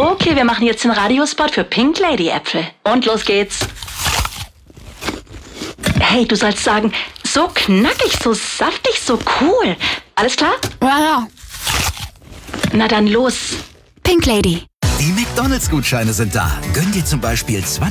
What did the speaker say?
Okay, wir machen jetzt den Radiospot für Pink Lady Äpfel. Und los geht's. Hey, du sollst sagen, so knackig, so saftig, so cool. Alles klar? Ja. Na dann los. Pink Lady. Die McDonald's-Gutscheine sind da. Gönn dir zum Beispiel 20